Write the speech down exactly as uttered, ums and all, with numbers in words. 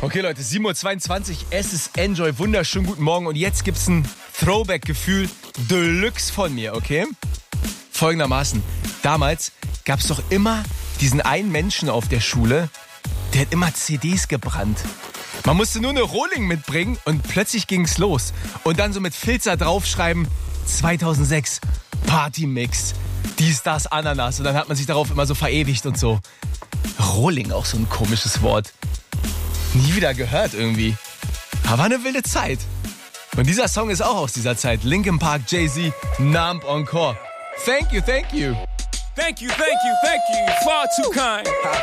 Okay, Leute, sieben Uhr zweiundzwanzig, es ist Enjoy, wunderschönen guten Morgen und jetzt gibt's ein Throwback-Gefühl Deluxe von mir, okay? Folgendermaßen, damals gab's doch immer diesen einen Menschen auf der Schule, der hat immer C Ds gebrannt. Man musste nur eine Rohling mitbringen und plötzlich ging's los. Und dann so mit Filzer draufschreiben, zweitausendsechs, Partymix, dies, das, Ananas. Und dann hat man sich darauf immer so verewigt und so. Rohling, auch so ein komisches Wort. Nie wieder gehört irgendwie. Aber war eine wilde Zeit. Und dieser Song ist auch aus dieser Zeit. Linkin Park, Jay-Z, Numb Encore. Thank you, thank you. Thank you, thank you, thank you. Far too kind.